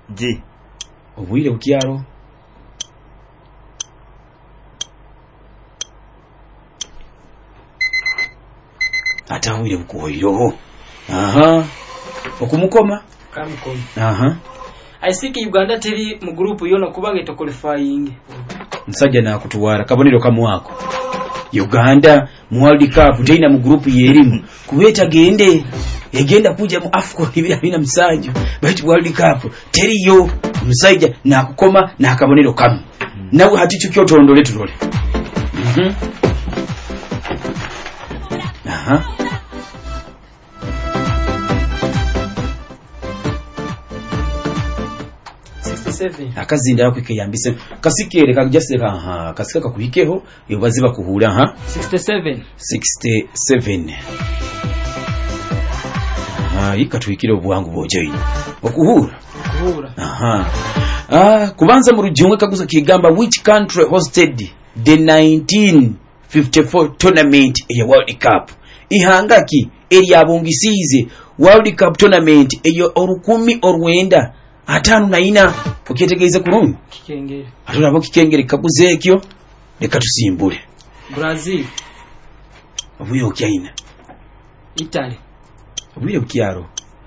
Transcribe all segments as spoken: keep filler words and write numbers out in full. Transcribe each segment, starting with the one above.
G. Obwire bukyalo. Ata obwire bukoyo. Aha. Okumukoma? Kamukoma. Aha. I think Uganda teri mu group yona kubange to qualifying. Nsajja na kutuwara kabonero kamwako. Uganda mu World Cup tena mu group yerimu. Kubeta gende egenda kuja mu AFCON ibira bina msaju. But World Cup teri yo msajja na kukoma na kabonero kamu. Mm. Nawe haticho kyo tondole tulole. Mhm. Aha. sixty-seven. Akazinda yako kiyambise kasikere kajase ka ha kasika kakubikeho yobaziba kuhula ha sixty-seven. sixty-seven. Ah ikatwikire obwangu bojoyi okuhura okuhura. Aha. Ah kubanza mu rujunwe kaguza kigamba which country hosted the nineteen fifty-four tournament ya World Cup. Ihangaki eri abongisize World Cup tournament eyo orukumi orwenda atanu na ina okyetegeze kulungi kikengere atulabo kikengere kabuze ekyo leka tusimbule. Brazil. Obuyo kyaina. Italy. Obuyo bukyaro.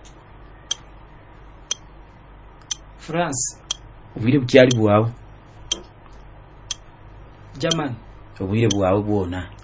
France. Obuyo bukyali bwawo. Germany. Obuyo bwawo bwona.